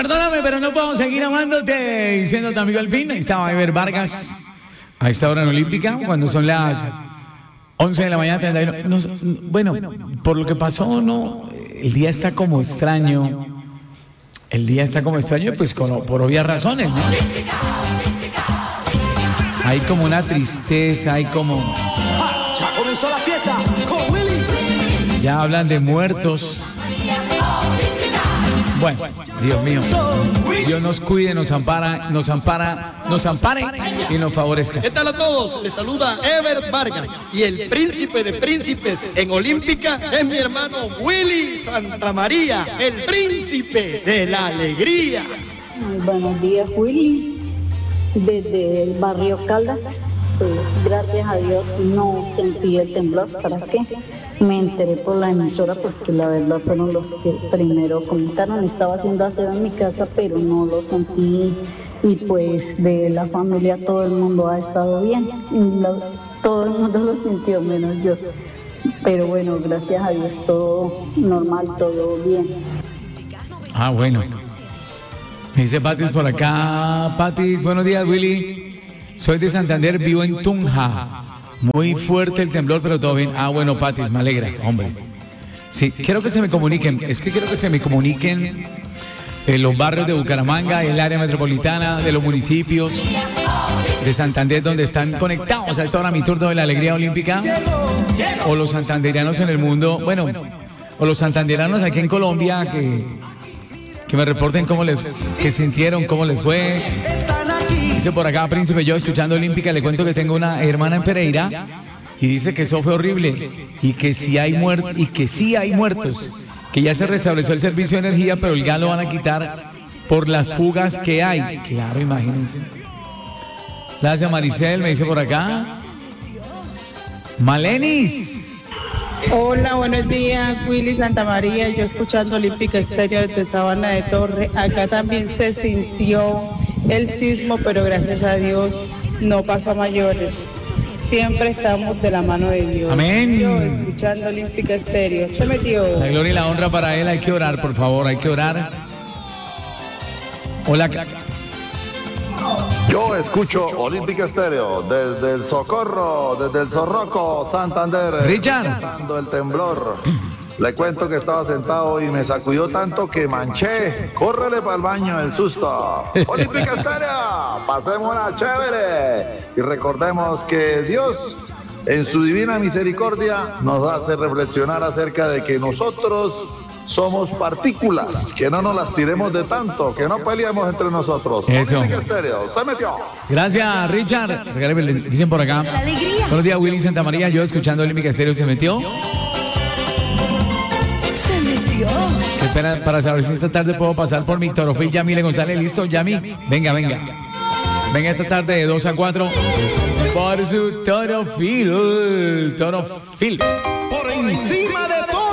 perdóname, pero no podemos seguir amándote y siendo tu amigo al fin. Ahí estaba Ever Vargas a esta hora en Olímpica, cuando son las 11 de la mañana. 31. No, bueno, por lo que pasó, no, el día está como extraño. El día está como extraño, pues por obvias razones, ¿no? Hay como una tristeza, hay como... Ya comenzó la fiesta con Willy. Ya hablan de muertos. Bueno, Dios mío, Dios nos cuide, nos ampare y nos favorezca. ¿Qué tal a todos? Les saluda Ever Vargas y el príncipe de príncipes en Olímpica es mi hermano Willy Santamaría, el príncipe de la alegría. Muy buenos días, Willy. Desde el barrio Caldas, pues gracias a Dios no sentí el temblor. ¿Para qué? Me enteré por la emisora porque la verdad fueron los que primero comentaron. Estaba haciendo aseo en mi casa, pero no lo sentí. Y pues de la familia todo el mundo ha estado bien. Todo el mundo lo sintió, menos yo. Pero bueno, gracias a Dios todo normal, todo bien. Ah, bueno. Me dice Patis por acá. Patis, buenos días, Willy. Soy de Santander, vivo en Tunja. Muy fuerte el temblor, pero todo bien. Ah, bueno, Patis, me alegra, hombre. Sí, quiero que se me comuniquen. Es que quiero que se me comuniquen los barrios de Bucaramanga, el área metropolitana, de los municipios de Santander, donde están conectados a esta hora mi turno de la alegría olímpica. O los santanderianos en el mundo, bueno, o los santanderianos aquí en Colombia que me reporten qué sintieron, cómo les fue. Dice por acá, Príncipe, yo escuchando Olímpica, le cuento que tengo una hermana en Pereira y dice que eso fue horrible y que sí hay muertos, que ya se restableció el servicio de energía, pero el gas lo van a quitar por las fugas que hay. Claro, imagínense. Gracias, Maricel, me dice por acá. Malenis. Hola, buenos días, Willy Santamaría. Yo escuchando Olímpica Estéreo desde Sabana de Torre. Acá también se sintió el sismo, pero gracias a Dios no pasó a mayores. Siempre estamos de la mano de Dios. Amén. Yo escuchando Olímpica Estéreo. Se metió. La gloria y la honra para él. Hay que orar, por favor, hay que orar. Hola. Yo escucho Olímpica Estéreo desde el Socorro, desde el Zorroco, Santander. Richard. El temblor. Le cuento que estaba sentado y me sacudió tanto que manché. Córrele para el baño el susto. Olímpica Estéreo, pasémosla chévere. Y recordemos que Dios, en su divina misericordia, nos hace reflexionar acerca de que nosotros somos partículas, que no nos las tiremos de tanto, que no peleemos entre nosotros. Eso. Olímpica Estéreo, se metió. Gracias, Richard. Le dicen por acá. Buenos días, Willy Santamaría. Yo escuchando Olímpica Estéreo, ¿se metió? ¿Qué espera para saber si esta tarde puedo pasar por mi Torofil Yamile González? ¿Listo, Yami? Venga. Venga esta tarde de 2 a 4 por su Torofil. Por encima de todo.